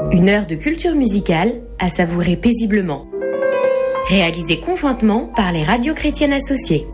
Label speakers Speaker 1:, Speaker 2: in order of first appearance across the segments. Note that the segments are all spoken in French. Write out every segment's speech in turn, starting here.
Speaker 1: Une heure de culture musicale à savourer paisiblement. Réalisée conjointement par les radios chrétiennes associées.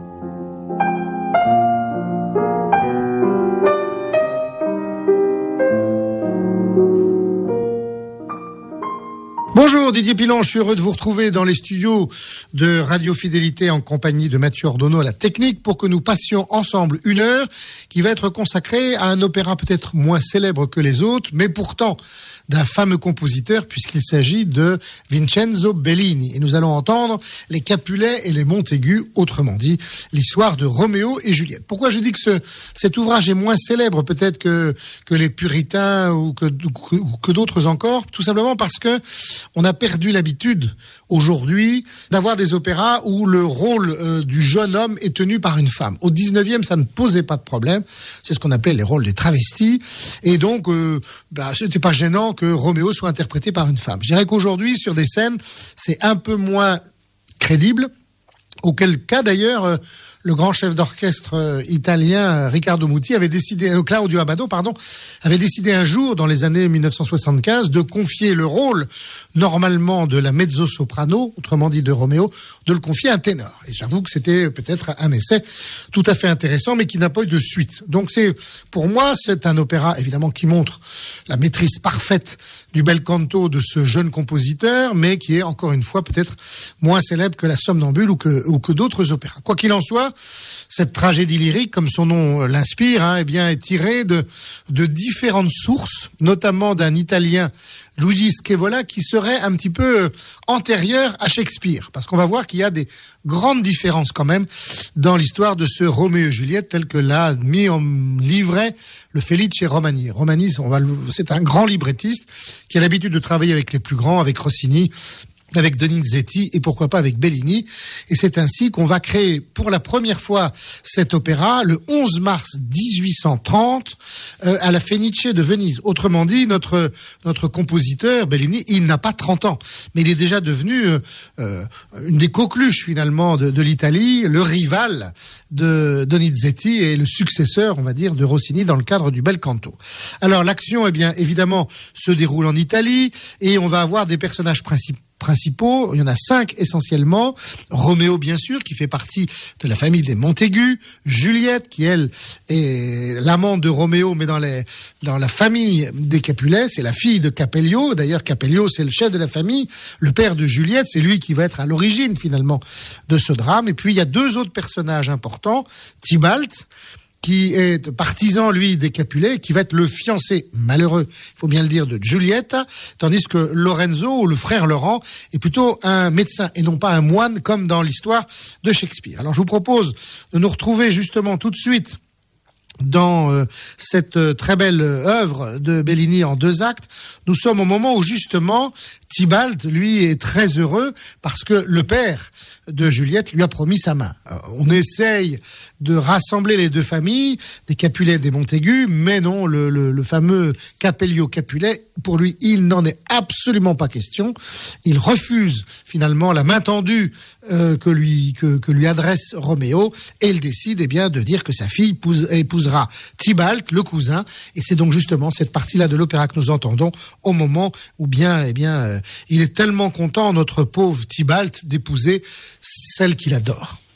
Speaker 2: Bonjour Didier Pilon, je suis heureux de vous retrouver dans les studios de Radio Fidélité en compagnie de Mathieu Ordonneau à la technique pour que nous passions ensemble une heure qui va être consacrée à un opéra peut-être moins célèbre que les autres, mais pourtant d'un fameux compositeur puisqu'il s'agit de Vincenzo Bellini. Et nous allons entendre les Capulets et les Montaigu, autrement dit l'histoire de Roméo et Juliette. Pourquoi je dis que cet ouvrage est moins célèbre peut-être que les Puritains ou que d'autres encore? Tout simplement parce que on a perdu l'habitude aujourd'hui d'avoir des opéras où le rôle du jeune homme est tenu par une femme. Au 19e, ça ne posait pas de problème. C'est ce qu'on appelait les rôles des travestis. Et donc, c'était pas gênant que Roméo soit interprété par une femme. Je dirais qu'aujourd'hui, sur des scènes, c'est un peu moins crédible. Auquel cas, d'ailleurs, le grand chef d'orchestre italien Riccardo Muti Claudio Abbado, avait décidé un jour, dans les années 1975, de confier le rôle, normalement, de la mezzo-soprano, autrement dit de Roméo, de le confier à un ténor. Et j'avoue que c'était peut-être un essai tout à fait intéressant, mais qui n'a pas eu de suite. Donc pour moi, c'est un opéra, évidemment, qui montre la maîtrise parfaite du bel canto de ce jeune compositeur, mais qui est, encore une fois, peut-être moins célèbre que la Somnambule ou que d'autres opéras. Quoi qu'il en soit, cette tragédie lyrique, comme son nom l'inspire, est tirée de différentes sources, notamment d'un Italien, Luigi Scaevola, qui serait un petit peu antérieur à Shakespeare. Parce qu'on va voir qu'il y a des grandes différences quand même dans l'histoire de ce Roméo et Juliette tel que l'a mis en livret le Felice Romani. Romani, c'est un grand librettiste qui a l'habitude de travailler avec les plus grands, avec Rossini, avec Donizetti et pourquoi pas avec Bellini. Et c'est ainsi qu'on va créer pour la première fois cet opéra le 11 mars 1830 à la Fenice de Venise. Autrement dit, notre compositeur Bellini, il n'a pas 30 ans, mais il est déjà devenu une des coqueluches finalement de l'Italie, le rival de Donizetti et le successeur, on va dire, de Rossini dans le cadre du bel canto. Alors l'action, évidemment, se déroule en Italie et on va avoir des personnages principaux. Il y en a 5 essentiellement. Roméo, bien sûr, qui fait partie de la famille des Montaigu. Juliette, qui elle est l'amante de Roméo, mais dans la famille des Capulets, c'est la fille de Capello. D'ailleurs, Capello, c'est le chef de la famille. Le père de Juliette, c'est lui qui va être à l'origine, finalement, de ce drame. Et puis, il y a 2 autres personnages importants. Tybalt, qui est partisan, lui, des Capulets, qui va être le fiancé malheureux, il faut bien le dire, de Giulietta, tandis que Lorenzo, ou le frère Laurent, est plutôt un médecin et non pas un moine, comme dans l'histoire de Shakespeare. Alors, je vous propose de nous retrouver justement tout de suite dans cette très belle œuvre de Bellini en 2 actes. Nous sommes au moment où justement Tybalt, lui, est très heureux parce que le père de Juliette lui a promis sa main. On essaye de rassembler les 2 familles, des Capulets et des Montaigu, mais non, le fameux Capello Capulet, pour lui, il n'en est absolument pas question. Il refuse finalement la main tendue que lui adresse Roméo, et il décide de dire que sa fille épousera Tybalt, le cousin, et c'est donc justement cette partie-là de l'opéra que nous entendons au moment où il est tellement content, notre pauvre Tybalt, d'épouser celle qu'il adore.